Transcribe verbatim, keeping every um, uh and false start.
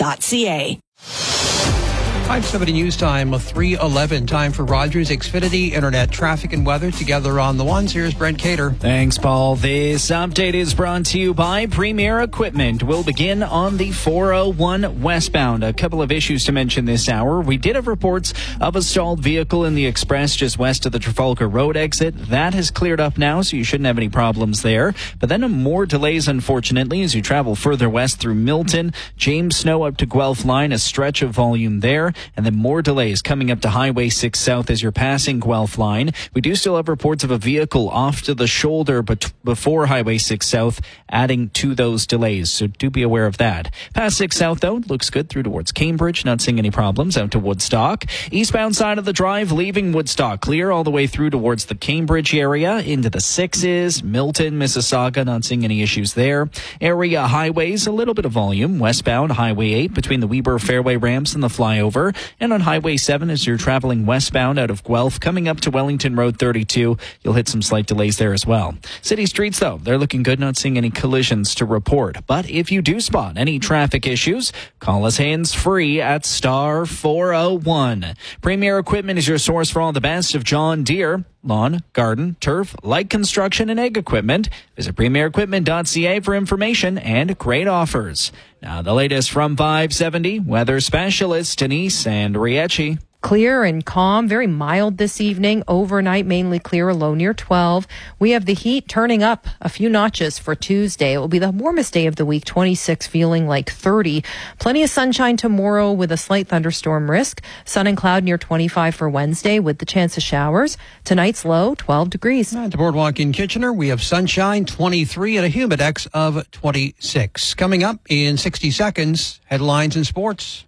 dot c a. five seventy News Time, three eleven. Time for Rogers Xfinity Internet traffic and weather together on the ones. Here's Brent Cater. Thanks, Paul. This update is brought to you by Premier Equipment. We'll begin on the four oh one westbound. A couple of issues to mention this hour. We did have reports of a stalled vehicle in the express just west of the Trafalgar Road exit. That has cleared up now, so you shouldn't have any problems there. But then more delays, unfortunately, as you travel further west through Milton. James Snow up to Guelph Line, a stretch of volume there. And then more delays coming up to Highway six South as you're passing Guelph Line. We do still have reports of a vehicle off to the shoulder but before Highway six South, adding to those delays. So do be aware of that. Past six South, though, looks good through towards Cambridge. Not seeing any problems out to Woodstock. Eastbound side of the drive, leaving Woodstock, clear all the way through towards the Cambridge area, into the sixes. Milton, Mississauga, not seeing any issues there. Area highways, a little bit of volume. Westbound, Highway eight between the Weber Fairway ramps and the flyover. And on Highway seven, as you're traveling westbound out of Guelph, coming up to Wellington Road thirty-two, you'll hit some slight delays there as well. City streets, though, they're looking good, not seeing any collisions to report. But if you do spot any traffic issues, call us hands-free at star four oh one. Premier Equipment is your source for all the best of John Deere lawn, garden, turf, light construction, and egg equipment. Visit premier equipment dot c a for information and great offers. Now the latest from five seventy, weather specialist Denise Andriecci. Clear and calm, very mild this evening. Overnight, mainly clear, a low near twelve. We have the heat turning up a few notches for Tuesday. It will be the warmest day of the week, twenty-six, feeling like thirty. Plenty of sunshine tomorrow with a slight thunderstorm risk. Sun and cloud near twenty-five for Wednesday with the chance of showers. Tonight's low, twelve degrees. At the Boardwalk in Kitchener, we have sunshine, twenty-three, and a humidex of twenty-six. Coming up in sixty seconds, headlines and sports.